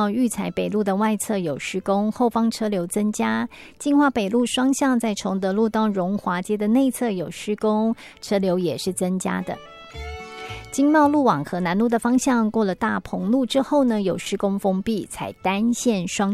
到育才北路的外侧有施工，后方车流增加。金华北路双向在崇德路到荣华街的内侧有施工，车流也是增加的。经贸路往河南路的方向过了大鹏路之后呢，有施工封闭，采单线双